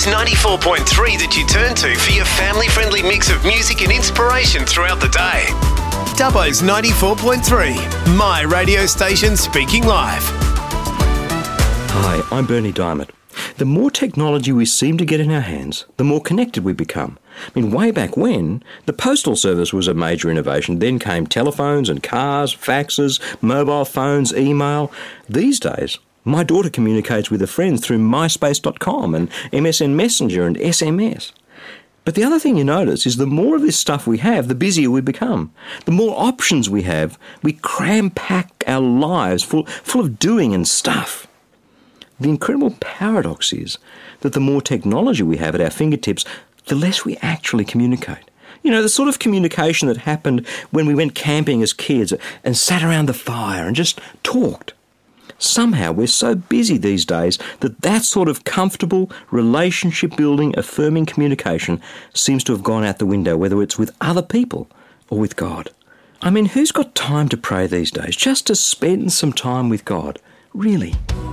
Dubbo's 94.3 that you turn to for your family-friendly mix of music and inspiration throughout the day. Dubbo's 94.3, my radio station speaking live. Hi, I'm Bernie Diamond. The more technology we seem to get in our hands, the more connected we become. I mean, way back when, the postal service was a major innovation. Then came telephones and cars, faxes, mobile phones, email. These days, my daughter communicates with her friends through MySpace.com and MSN Messenger and SMS. But the other thing you notice is the more of this stuff we have, the busier we become. The more options we have, we cram-pack our lives full of doing and stuff. The incredible paradox is that the more technology we have at our fingertips, the less we actually communicate. You know, the sort of communication that happened when we went camping as kids and sat around the fire and just talked. Somehow we're so busy these days that sort of comfortable, relationship-building, affirming communication seems to have gone out the window, whether it's with other people or with God. I mean, who's got time to pray these days? Just to spend some time with God? Really?